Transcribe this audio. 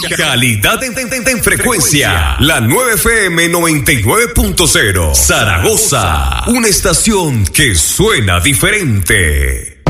Calidad en frecuencia. La 9FM 99.0. Zaragoza. Una estación que suena diferente.